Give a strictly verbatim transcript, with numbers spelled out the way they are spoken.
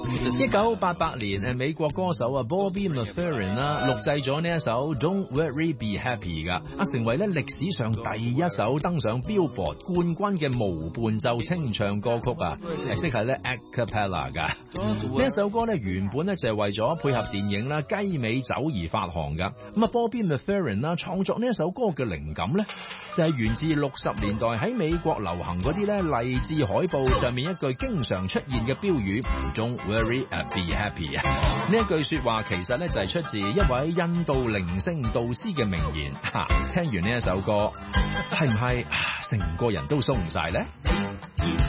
一九八八年誒美國歌手啊 Bobby McFerrin 啦錄製咗呢一首 Don't Worry Be Happy 噶，啊成為咧歷史上第一首登上 Billboard 冠軍嘅無伴奏清唱歌曲啊，係即係咧 a cappella 噶。呢一首歌咧原本咧就係為咗配合電影啦雞尾酒而發行噶。咁啊 Bobby McFerrin 啦創作呢一首歌嘅靈感咧就係源自六十年代喺美國流行嗰啲咧勵志海報上面一句經常出現嘅標語 Don't Worry Be Happy 啊！呢一句說話其實咧就係出自一位印度靈性導師嘅名言。吓，聽完呢一首歌，係唔係成個人都鬆晒咧？